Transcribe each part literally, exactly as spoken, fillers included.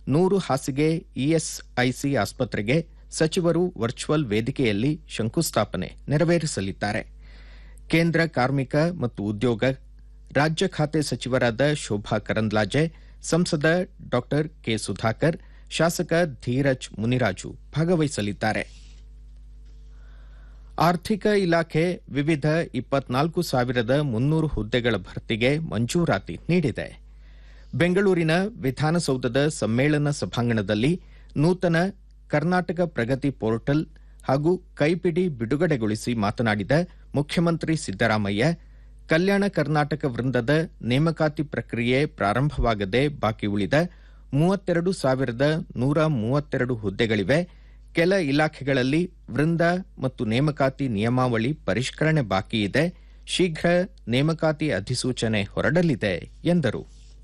ನೂರು ಹಾಸಿಗೆ ಇಎಸ್ಐಸಿ ಆಸ್ಪತ್ರೆಗೆ ಸಚಿವರು ವರ್ಚುವಲ್ ವೇದಿಕೆಯಲ್ಲಿ ಶಂಕುಸ್ಥಾಪನೆ ನೆರವೇರಿಸಲಿದ್ದಾರೆ. ಕೇಂದ್ರ ಕಾರ್ಮಿಕ ಮತ್ತು ಉದ್ಯೋಗ ರಾಜ್ಯ ಖಾತೆ ಸಚಿವರಾದ ಶೋಭಾ ಕರಂದ್ಲಾಜೆ, ಸಂಸದ ಡಾ ಕೆ ಸುಧಾಕರ್, ಶಾಸಕ ಧೀರಜ್ ಮುನಿರಾಜು ಭಾಗವಹಿಸಲಿದ್ದಾರೆ. ಆರ್ಥಿಕ ಇಲಾಖೆ ವಿವಿಧ ಇಪ್ಪತ್ನಾಲ್ಕು ಸಾವಿರದ ಮುನ್ನೂರು ಹುದ್ದೆಗಳ ಭರ್ತಿಗೆ ಮಂಜೂರಾತಿ ನೀಡಿದೆ. ಬೆಂಗಳೂರಿನ ವಿಧಾನಸೌಧದ ಸಮ್ಮೇಳನ ಸಭಾಂಗಣದಲ್ಲಿ ನೂತನ ಕರ್ನಾಟಕ ಪ್ರಗತಿ ಪೋರ್ಟಲ್ ಹಾಗೂ ಕೈಪಿಡಿ ಬಿಡುಗಡೆಗೊಳಿಸಿ ಮಾತನಾಡಿದ ಮುಖ್ಯಮಂತ್ರಿ ಸಿದ್ದರಾಮಯ್ಯ, ಕಲ್ಯಾಣ ಕರ್ನಾಟಕ ವೃಂದದ ನೇಮಕಾತಿ ಪ್ರಕ್ರಿಯೆ ಪ್ರಾರಂಭವಾಗದೆ ಬಾಕಿ ಉಳಿದ ಮೂವತ್ತೆರಡು ಸಾವಿರದ ನೂರ ಮೂವತ್ತೆರಡು ಹುದ್ದೆಗಳಿವೆ. ಕೆಲ ಇಲಾಖೆಗಳಲ್ಲಿ ವೃಂದ ಮತ್ತು ನೇಮಕಾತಿ ನಿಯಮಾವಳಿ ಪರಿಷ್ಕರಣೆ ಬಾಕಿ ಇದೆ. ಶೀಘ್ರ ನೇಮಕಾತಿ ಅಧಿಸೂಚನೆ ಹೊರಡಲಿದೆ ಎಂದರು.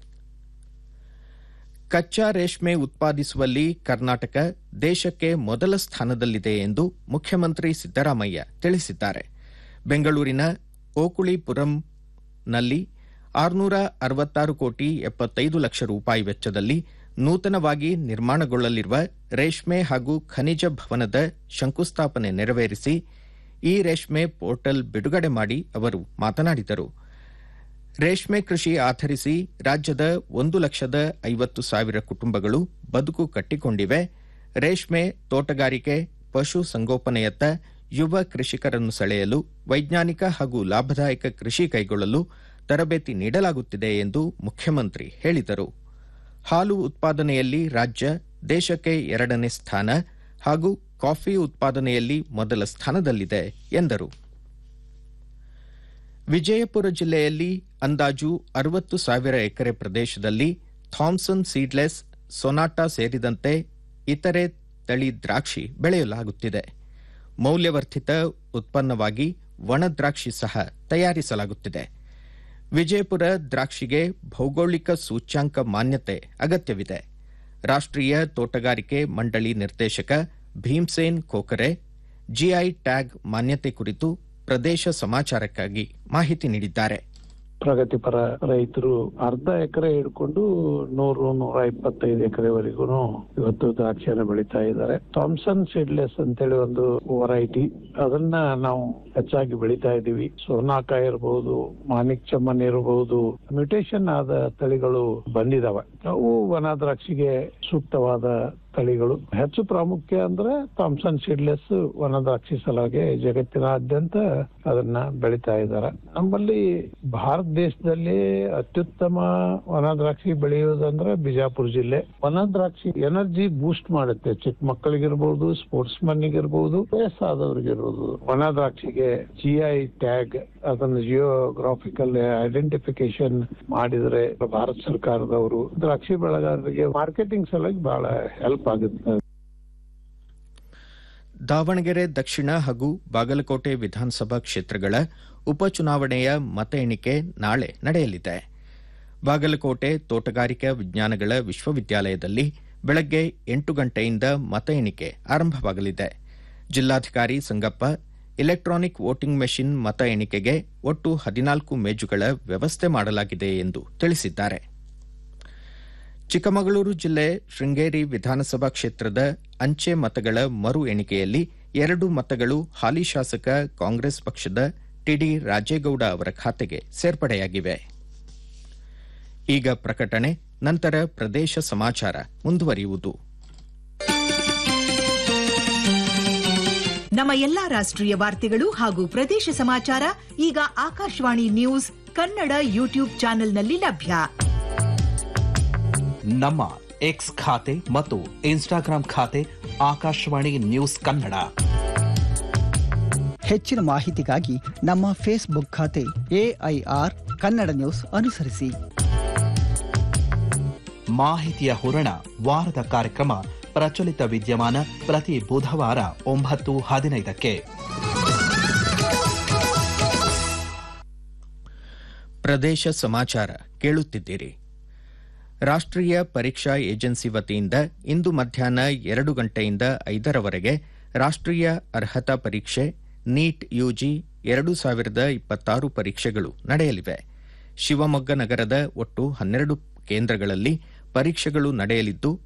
ಕಚ್ಚಾ ರೇಷ್ಮೆ ಉತ್ಪಾದಿಸುವಲ್ಲಿ ಕರ್ನಾಟಕ ದೇಶಕ್ಕೆ ಮೊದಲ ಸ್ಥಾನದಲ್ಲಿದೆ ಎಂದು ಮುಖ್ಯಮಂತ್ರಿ ಸಿದ್ದರಾಮಯ್ಯ ತಿಳಿಸಿದ್ದಾರೆ. ಬೆಂಗಳೂರಿನ ಓಕುಳಿಪುರಂನಲ್ಲಿ ಆರುನೂರ ಅರವತ್ತಾರು ಕೋಟಿ ಎಪ್ಪತ್ತೈದು ಲಕ್ಷ ರೂಪಾಯಿ ವೆಚ್ಚದಲ್ಲಿ ನೂತನವಾಗಿ ನಿರ್ಮಾಣಗೊಳ್ಳಲಿರುವ ರೇಷ್ಮೆ ಹಾಗೂ ಖನಿಜ ಭವನದ ಶಂಕುಸ್ಥಾಪನೆ ನೆರವೇರಿಸಿ ಈ ರೇಷ್ಮೆ ಪೋರ್ಟಲ್ ಬಿಡುಗಡೆ ಮಾಡಿ ಅವರು ಮಾತನಾಡಿದರು. ರೇಷ್ಮೆ ಕೃಷಿ ಆಧರಿಸಿ ರಾಜ್ಯದ ಒಂದು ಲಕ್ಷದ ಐವತ್ತು ಸಾವಿರ ಕುಟುಂಬಗಳು ಬದುಕು ಕಟ್ಟಿಕೊಂಡಿವೆ. ರೇಷ್ಮೆ, ತೋಟಗಾರಿಕೆ, ಪಶು ಸಂಗೋಪನೆಯತ್ತ ಯುವ ಕೃಷಿಕರನ್ನು ಸೆಳೆಯಲು ವೈಜ್ಞಾನಿಕ ಹಾಗೂ ಲಾಭದಾಯಕ ಕೃಷಿ ಕೈಗೊಳ್ಳಲು ತರಬೇತಿ ನೀಡಲಾಗುತ್ತಿದೆ ಎಂದು ಮುಖ್ಯಮಂತ್ರಿ ಹೇಳಿದರು. ಹಾಲು ಉತ್ಪಾದನೆಯಲ್ಲಿ ರಾಜ್ಯ ದೇಶಕ್ಕೆ ಎರಡನೇ ಸ್ಥಾನ ಹಾಗೂ ಕಾಫಿ ಉತ್ಪಾದನೆಯಲ್ಲಿ ಮೊದಲ ಸ್ಥಾನದಲ್ಲಿದೆ ಎಂದರು. ವಿಜಯಪುರ ಜಿಲ್ಲೆಯಲ್ಲಿ ಅಂದಾಜು ಅರವತ್ತು ಸಾವಿರ ಎಕರೆ ಪ್ರದೇಶದಲ್ಲಿ ಥಾಮ್ಸನ್ ಸೀಡ್ಲೆಸ್, ಸೊನಾಟಾ ಸೇರಿದಂತೆ ಇತರೆ ತಳಿ ದ್ರಾಕ್ಷಿ ಬೆಳೆಯಲಾಗುತ್ತಿದೆ. ಮೌಲ್ಯವರ್ಧಿತ ಉತ್ಪನ್ನವಾಗಿ ಒಣ ದ್ರಾಕ್ಷಿ ಸಹ ತಯಾರಿಸಲಾಗುತ್ತಿದೆ. ವಿಜಯಪುರ ದ್ರಾಕ್ಷಿಗೆ ಭೌಗೋಳಿಕ ಸೂಚ್ಯಾಂಕ ಮಾನ್ಯತೆ ಅಗತ್ಯವಿದೆ. ರಾಷ್ಟ್ರೀಯ ತೋಟಗಾರಿಕೆ ಮಂಡಳಿ ನಿರ್ದೇಶಕ ಭೀಮ್ಸೇನ್ ಖೋಖರೆ ಜಿಐ ಟ್ಯಾಗ್ ಮಾನ್ಯತೆ ಕುರಿತು ಪ್ರದೇಶ ಸಮಾಚಾರಕ್ಕಾಗಿ ಮಾಹಿತಿ ನೀಡಿದ್ದಾರೆ. ಪ್ರಗತಿಪರ ರೈತರು ಅರ್ಧ ಎಕರೆ ಹಿಡ್ಕೊಂಡು ನೂರು ನೂರ ಇಪ್ಪತ್ತೈದು ಎಕರೆವರೆಗೂ ಇವತ್ತು ದ್ರಾಕ್ಷಿಯನ್ನು ಬೆಳೀತಾ ಇದ್ದಾರೆ. ಥಾಮ್ಸನ್ ಸೀಡ್ಲೆಸ್ ಅಂತೇಳಿ ಒಂದು ವೆರೈಟಿ, ಅದನ್ನ ನಾವು ಹೆಚ್ಚಾಗಿ ಬೆಳೀತಾ ಇದೀವಿ. ಸೋನಾಕ ಇರಬಹುದು, ಮಾಣಿಕ್ ಚಮನ್ ಇರಬಹುದು, ಮ್ಯೂಟೇಷನ್ ಆದ ತಳಿಗಳು ಬಂದಿದಾವೆ. ಅವು ವನ ದ್ರಾಕ್ಷಿಗೆ ಸೂಕ್ತವಾದ ತಳಿಗಳು. ಹೆಚ್ಚು ಪ್ರಾಮುಖ್ಯ ಅಂದ್ರೆ ಥಾಮ್ಸನ್ ಸೀಡ್ಲೆಸ್ ವನ ದ್ರಾಕ್ಷಿ ಸಲುವಾಗಿ ಜಗತ್ತಿನಾದ್ಯಂತ ಅದನ್ನ ಬೆಳೀತಾ ಇದ್ದಾರೆ. ನಮ್ಮಲ್ಲಿ ಭಾರತ ದೇಶದಲ್ಲಿ ಅತ್ಯುತ್ತಮ ವನ ದ್ರಾಕ್ಷಿ ಬೆಳೆಯುವುದಂದ್ರೆ ಬಿಜಾಪುರ ಜಿಲ್ಲೆ. ವನ ದ್ರಾಕ್ಷಿ ಎನರ್ಜಿ ಬೂಸ್ಟ್ ಮಾಡುತ್ತೆ. ಚಿಕ್ಕ ಮಕ್ಕಳಿಗಿರ್ಬಹುದು, ಸ್ಪೋರ್ಟ್ಸ್ ಮನ್ನಿಗಿರ್ಬಹುದು, ವಯಸ್ಸಾದವ್ರಿಗಿರ್ಬಹುದು. ವನ ದ್ರಾಕ್ಷಿಗೆ ಜಿಐ ಟ್ಯಾಗ್, ಅದನ್ನು ಜಿಯೋಗ್ರಾಫಿಕಲ್ ಐಡೆಂಟಿಫಿಕೇಶನ್ ಮಾಡಿದ್ರೆ ಭಾರತ ಸರ್ಕಾರದವರು ದ್ರಾಕ್ಷಿ ಬೆಳೆಗಾರರಿಗೆ ಮಾರ್ಕೆಟಿಂಗ್ ಸಲುವಾಗಿ ಬಹಳ ಹೆಲ್ಪ್ ಆಗುತ್ತೆ. ದಾವಣಗೆರೆ ದಕ್ಷಿಣ ಹಾಗೂ ಬಾಗಲಕೋಟೆ ವಿಧಾನಸಭಾ ಕ್ಷೇತ್ರಗಳ ಉಪಚುನಾವಣೆಯ ಮತ ಎಣಿಕೆ ನಾಳೆ ನಡೆಯಲಿದೆ. ಬಾಗಲಕೋಟೆ ತೋಟಗಾರಿಕಾ ವಿಜ್ಞಾನಗಳ ವಿಶ್ವವಿದ್ಯಾಲಯದಲ್ಲಿ ಬೆಳಗ್ಗೆ ಎಂಟು ಗಂಟೆಯಿಂದ ಮತ ಎಣಿಕೆ ಆರಂಭವಾಗಲಿದೆ. ಜಿಲ್ಲಾಧಿಕಾರಿ ಸಂಗಪ್ಪ ಇಲೆಕ್ಟ್ರಾನಿಕ್ ವೋಟಿಂಗ್ ಮೆಷಿನ್ ಮತ ಎಣಿಕೆಗೆ ಒಟ್ಟು ಹದಿನಾಲ್ಕು ಮೇಜುಗಳ ವ್ಯವಸ್ಥೆ ಮಾಡಲಾಗಿದೆ ಎಂದು ತಿಳಿಸಿದ್ದಾರೆ. ಚಿಕ್ಕಮಗಳೂರು ಜಿಲ್ಲೆ ಶೃಂಗೇರಿ ವಿಧಾನಸಭಾ ಕ್ಷೇತ್ರದ ಅಂಚೆ ಮತಗಳ ಮರು ಎಣಿಕೆಯಲ್ಲಿ ಎರಡು ಮತಗಳು ಹಾಲಿ ಶಾಸಕ ಕಾಂಗ್ರೆಸ್ ಪಕ್ಷದ ಟಿಡಿ ರಾಜೇಗೌಡ ಅವರ ಖಾತೆಗೆ ಸೇರ್ಪಡೆಯಾಗಿವೆ. ಈಗ ಪ್ರಕಟಣೆ, ನಂತರ ಪ್ರದೇಶ ಸಮಾಚಾರ ಮುಂದುವರಿಯುವುದು. ನಮ್ಮ ಎಲ್ಲಾ ರಾಷ್ಟ್ರೀಯ ವಾರ್ತೆಗಳು ಹಾಗೂ ಪ್ರದೇಶ ಸಮಾಚಾರ ಈಗ ಆಕಾಶವಾಣಿ ನ್ಯೂಸ್ ಕನ್ನಡ ಯೂಟ್ಯೂಬ್ ಚಾನೆಲ್ನಲ್ಲಿ ಲಭ್ಯ. ನಮ್ಮ ಎಕ್ಸ್ ಖಾತೆ ಮತ್ತು ಇನ್ಸ್ಟಾಗ್ರಾಂ ಖಾತೆ ಆಕಾಶವಾಣಿ ನ್ಯೂಸ್ ಕನ್ನಡ. ಹೆಚ್ಚಿನ ಮಾಹಿತಿಗಾಗಿ ನಮ್ಮ ಫೇಸ್ಬುಕ್ ಖಾತೆ ಎಐಆರ್ ಕನ್ನಡ ನ್ಯೂಸ್ ಅನುಸರಿಸಿ. ಮಾಹಿತಿಯ ಹೂರಣ ವಾರದ ಕಾರ್ಯಕ್ರಮ ಪ್ರಚಲಿತ ವಿದ್ಯಮಾನ ಪ್ರತಿ ಬುಧವಾರ ಒಂಬತ್ತು ಹದಿನೈದಕ್ಕೆ. ಪ್ರದೇಶ ಸಮಾಚಾರ ಕೇಳುತ್ತಿದ್ದೀರಿ. ರಾಷ್ಟ್ರೀಯ ಪರೀಕ್ಷಾ ಏಜೆನ್ಸಿ ವತಿಯಿಂದ ಇಂದು ಮಧ್ಯಾಹ್ನ ಎರಡು ಗಂಟೆಯಿಂದ ಐದರವರೆಗೆ ರಾಷ್ಟ್ರೀಯ ಅರ್ಹತಾ ಪರೀಕ್ಷೆ ನೀಟ್ ಯುಜಿ ಎರಡು ಸಾವಿರದ ಇಪ್ಪತ್ತಾರು ಪರೀಕ್ಷೆಗಳು ನಡೆಯಲಿವೆ. ಶಿವಮೊಗ್ಗ ನಗರದ ಒಟ್ಟು ಹನ್ನೆರಡು ಕೇಂದ್ರಗಳಲ್ಲಿ ಪರೀಕ್ಷೆಗಳು ನಡೆಯಲಿದ್ದು